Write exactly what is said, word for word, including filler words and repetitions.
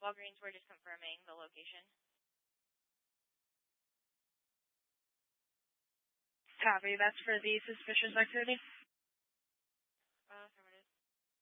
Walgreens, we're just confirming the location. Copy. That's for the suspicious activity.